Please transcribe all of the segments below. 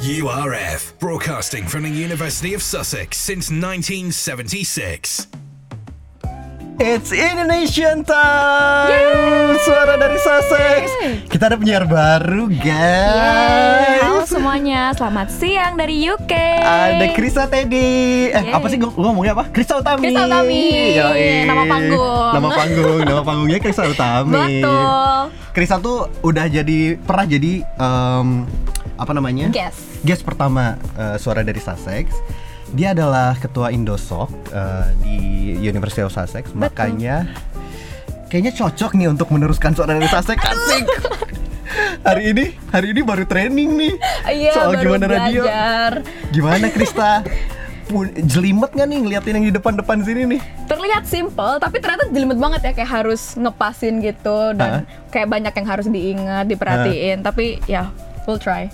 URF, broadcasting from the University of Sussex since 1976. It's Indonesian time. Suara dari Sussex. Kita ada penyiar baru, guys. Halo semuanya, selamat siang dari UK. Ada Krista Teddy. Apa sih gue ngomongnya apa? Krista Utami. Krista Utami. Yoi. Nama panggung. Nama panggungnya Krista Utami. Betul. Krista tuh udah pernah jadi apa namanya? Guest pertama Suara dari Sussex. Dia adalah ketua Indosok di University of Sussex. Betul. Makanya kayaknya cocok nih untuk meneruskan Suara dari Sussex. Asik. Hari ini baru training nih. Iya, soal baru gimana radio. belajar. Gimana Krista? Jelimet gak nih ngeliatin yang di depan-depan sini nih? Terlihat simple, tapi ternyata jelimet banget ya, kayak harus ngepasin gitu dan kayak banyak yang harus diingat, diperhatiin. Tapi ya, we'll try.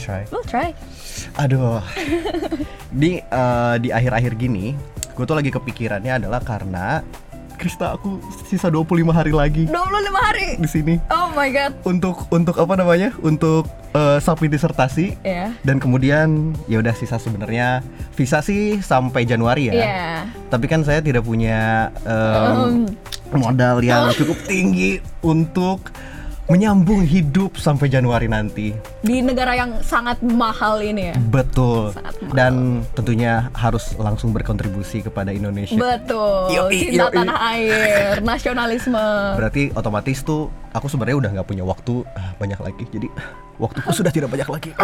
Aduh. Di akhir-akhir gini, gue tuh lagi kepikirannya adalah karena Krista, aku sisa 25 hari lagi 25 hari di sini. Oh my god. Untuk apa namanya? Untuk submit disertasi. Iya. Dan kemudian ya udah sisa sebenarnya visa sih sampai Januari ya. Iya. Tapi kan saya tidak punya modal yang cukup tinggi untuk menyambung hidup sampai Januari nanti. Di negara yang sangat mahal ini ya. Betul. Sangat mahal. Dan tentunya harus langsung berkontribusi kepada Indonesia. Betul. Yoi, Cinta yoi. tanah air, nasionalisme. Berarti otomatis tuh aku sebenarnya udah nggak punya waktu banyak lagi. Jadi waktuku sudah tidak banyak lagi.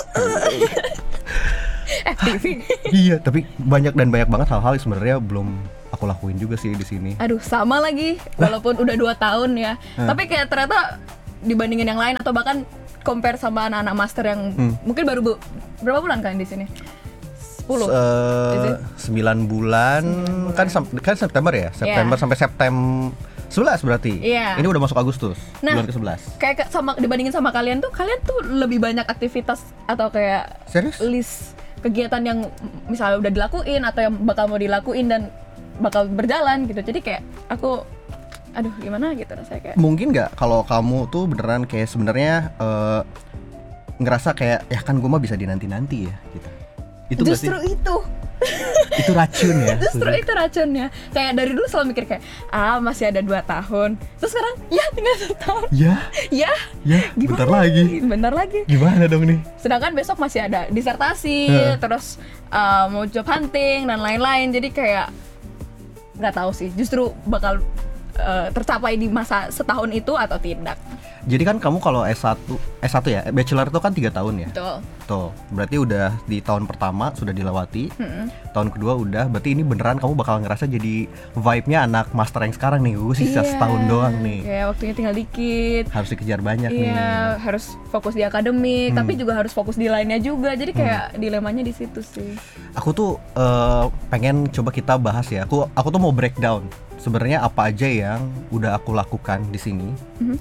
FTV. Iya, tapi banyak banget hal-hal yang sebenarnya belum aku lakuin juga sih di sini. Aduh, sama lagi. Walaupun udah 2 tahun ya. Tapi kayak ternyata dibandingin yang lain atau bahkan compare sama anak-anak master yang mungkin baru berapa bulan kan di sini? 10. 9 bulan kan September ya? September sampai September 11 berarti. Iya. Ini udah masuk Agustus, Nah, bulan ke-11. Kayak dibandingin sama kalian tuh lebih banyak aktivitas atau kayak Serius? list kegiatan yang misalnya udah dilakuin atau yang bakal mau dilakuin dan bakal berjalan gitu. Jadi kayak aku gimana gitu rasanya kayak. Mungkin nggak kalau kamu tuh beneran kayak sebenarnya ngerasa kayak ya kan gue mah bisa dinanti-nanti ya gitu. Itu nggak sih? Justru itu. Itu racun ya. Justru itu racunnya. Kayak dari dulu selalu mikir kayak masih ada 2 tahun. Terus sekarang ya tinggal 1 tahun. Ya. Ya. Bentar lagi. Gimana dong nih? Sedangkan besok masih ada disertasi, terus mau job hunting dan lain-lain. Jadi kayak nggak tahu sih. Justru bakal tercapai di masa setahun itu atau tidak. Jadi kan kamu kalau S1 ya, bachelor itu kan 3 tahun ya? Betul. Tuh, berarti udah di tahun pertama sudah dilewati. Tahun kedua udah, berarti ini beneran kamu bakal ngerasa jadi vibe-nya anak master yang sekarang nih. Gue sisa setahun doang nih. Kayak waktunya tinggal dikit. Harus dikejar banyak nih. Iya, harus fokus di akademik, tapi juga harus fokus di lainnya juga. Jadi kayak dilemanya di situ sih. Aku tuh pengen coba kita bahas ya. Aku tuh mau breakdown sebenarnya apa aja yang udah aku lakukan di sini.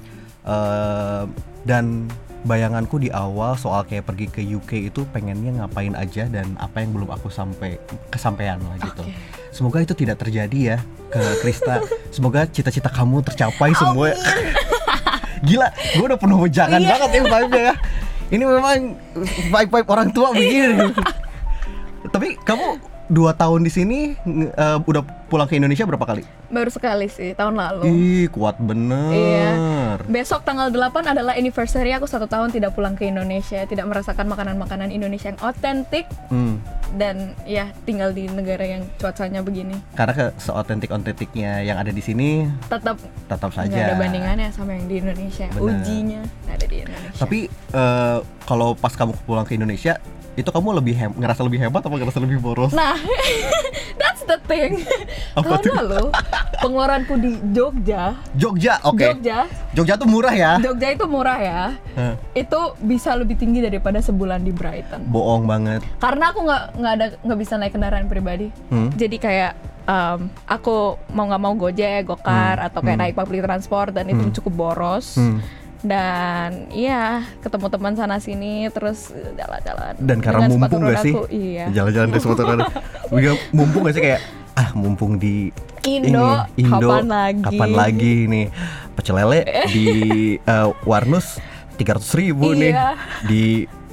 Dan bayanganku di awal soal kayak pergi ke UK itu pengennya ngapain aja dan apa yang belum aku kesampaian lah gitu. Semoga itu tidak terjadi ya ke Krista. Semoga cita-cita kamu tercapai semua. Gila, gue udah penuh wejangan banget ya vibe-nya ya. Ini memang vibe orang tua begini. Tapi kamu 2 tahun di sini udah pulang ke Indonesia berapa kali? Baru sekali sih, tahun lalu. Ih, kuat bener. Iya. Besok tanggal 8 adalah anniversary aku 1 tahun tidak pulang ke Indonesia, tidak merasakan makanan-makanan Indonesia yang otentik. Dan ya tinggal di negara yang cuacanya begini. Karena seotentik-otentiknya yang ada di sini tetap saja nggak ada bandingannya sama yang di Indonesia. Bener. Ujinya ada di Indonesia. Tapi kalau pas kamu pulang ke Indonesia, itu kamu ngerasa lebih hebat atau ngerasa lebih boros? Nah, that's the thing. Apa Tahun tuh? lalu pengeluaranku di Jogja, oke. Jogja tuh murah ya? Jogja itu murah ya. Itu bisa lebih tinggi daripada sebulan di Brighton. Bohong banget. Karena aku nggak bisa naik kendaraan pribadi. Jadi kayak aku mau nggak mau Gojek, Gokar atau kayak naik public transport dan itu cukup boros. Dan iya ketemu teman sana sini terus jalan-jalan. Dan karena dengan mumpung sepatu gak sih? rodaku, iya. Jalan-jalan dari sepatu roda. Mumpung gak sih kayak mumpung di Indo, kapan lagi nih pecel lele di Warnus 300.000 nih Iya. di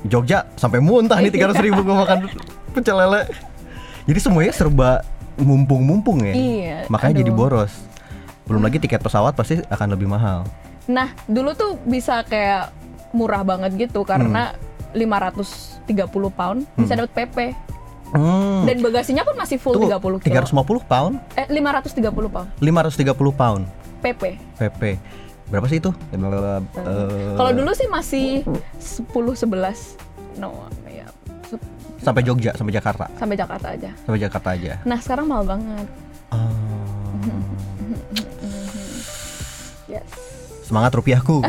Jogja sampai muntah nih 300.000 gue makan pecel lele. Jadi semuanya serba mumpung ya. Iya. Makanya jadi boros. Belum lagi tiket pesawat pasti akan lebih mahal. Nah, dulu tuh bisa kayak murah banget gitu karena 530 pound bisa dapat PP. Dan bagasinya pun masih full 30 kilo. 350 pound? 530 pound. 530 pound. PP. Berapa sih itu? Kalau dulu sih masih 10-11. No, ya. Sampai Jogja, sampai Jakarta. Sampai Jakarta aja. Sampai Jakarta aja. Nah, sekarang mahal banget. Yes. Semangat rupiahku.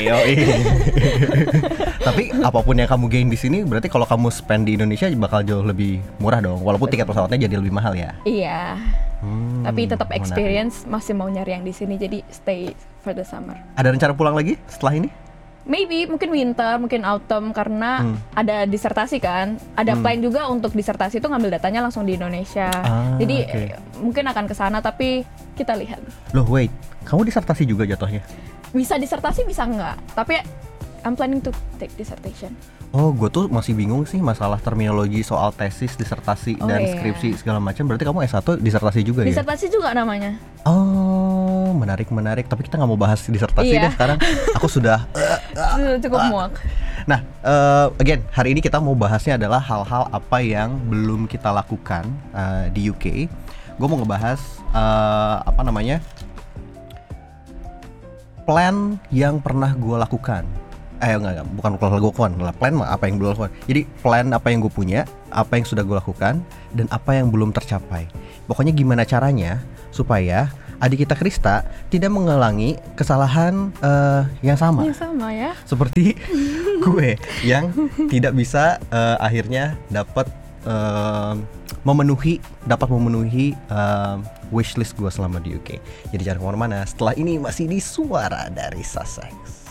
Tapi apapun yang kamu gain di sini berarti kalau kamu spend di Indonesia bakal jauh lebih murah dong. Walaupun tiket pesawatnya jadi lebih mahal ya. Iya. Tapi tetap experience, masih mau nyari yang di sini, jadi stay for the summer. Ada rencana pulang lagi setelah ini? Maybe, mungkin winter, mungkin autumn, karena ada disertasi kan. Ada plan juga untuk disertasi itu ngambil datanya langsung di Indonesia. Jadi mungkin akan ke sana, tapi kita lihat. Loh wait, kamu disertasi juga jatuhnya? Bisa disertasi, bisa enggak. Tapi I'm planning to take dissertation. Oh, gue tuh masih bingung sih masalah terminologi soal tesis, disertasi, dan skripsi segala macam. Berarti kamu S1 disertasi juga ya? Disertasi juga namanya. Oh, menarik. Tapi kita nggak mau bahas disertasi deh sekarang. Aku sudah cukup muak. Nah, again, hari ini kita mau bahasnya adalah hal-hal apa yang belum kita lakukan di UK. Gue mau ngebahas plan yang pernah gue lakukan. Bukan plan gue lakukan, plan apa yang belum lakukan. Jadi plan apa yang gue punya, apa yang sudah gue lakukan, dan apa yang belum tercapai. Pokoknya gimana caranya supaya adik kita Krista tidak mengulangi kesalahan yang sama. Yang sama ya. Seperti gue yang tidak bisa akhirnya dapat memenuhi wishlist gue selama di UK. Jadi jangan kemana-mana. Setelah ini masih di Suara dari Sussex.